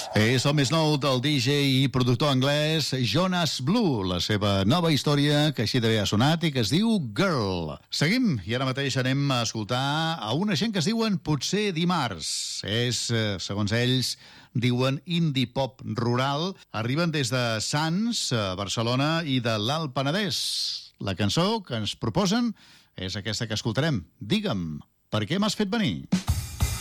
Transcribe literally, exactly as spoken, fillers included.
És el més nou del D J i productor anglès Jonas Blue, la seva nova història que així d'haver ha sonat i que es diu Girl. Seguim i ara mateix anem a escoltar a una gent que es diuen Potser Dimarts. És, segons ells, diuen indie pop rural. Arriben des de Sants, Barcelona i de l'Alt Penedès. La cançó que ens proposen és aquesta que escoltarem. Digue'm, per què m'has fet venir?